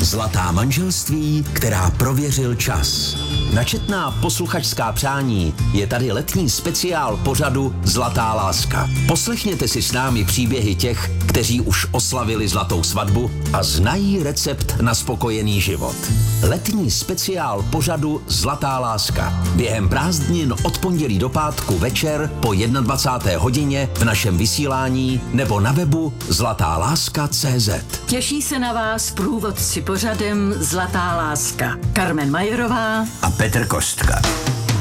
Zlatá manželství, která prověřil čas. Na četná posluchačská přání je tady letní speciál pořadu Zlatá láska. Poslechněte si s námi příběhy těch, kteří už oslavili zlatou svatbu a znají recept na spokojený život. Letní speciál pořadu Zlatá láska. Během prázdnin od pondělí do pátku večer po 21. hodině v našem vysílání nebo na webu zlatáláska.cz. Těší se na vás průvodci pořadem Zlatá láska. Karmen Majerová a Petr Kostka.